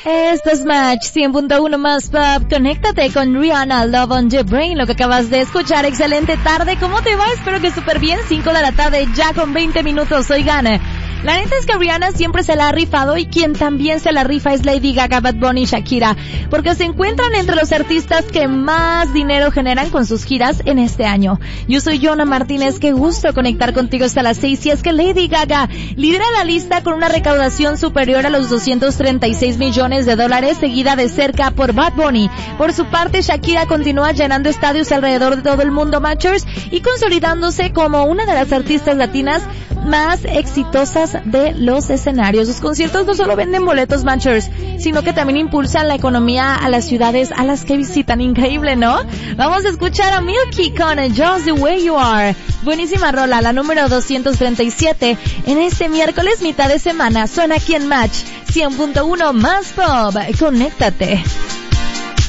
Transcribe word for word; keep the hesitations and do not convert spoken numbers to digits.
Esto es Match cien punto uno más Pop. Conéctate con Rihanna, Love on the Brain, lo que acabas de escuchar. Excelente tarde, ¿cómo te va? Espero que súper bien. cinco de la tarde ya con veinte minutos. Oigan, la neta es que Rihanna siempre se la ha rifado y quien también se la rifa es Lady Gaga, Bad Bunny y Shakira, porque se encuentran entre los artistas que más dinero generan con sus giras en este año. Yo soy Jonah Martínez, qué gusto conectar contigo hasta las seis. Y es que Lady Gaga lidera la lista con una recaudación superior a los doscientos treinta y seis millones de dólares, seguida de cerca por Bad Bunny. Por su parte, Shakira continúa llenando estadios alrededor de todo el mundo, Matchers, y consolidándose como una de las artistas latinas más exitosas de los escenarios. Sus conciertos no solo venden boletos, Matchers, sino que también impulsan la economía a las ciudades a las que visitan. Increíble, ¿no? Vamos a escuchar a Milky con Just the Way You Are. Buenísima rola, la número doscientos treinta y siete en este miércoles mitad de semana. Suena aquí en Match cien punto uno más Pop. Conéctate.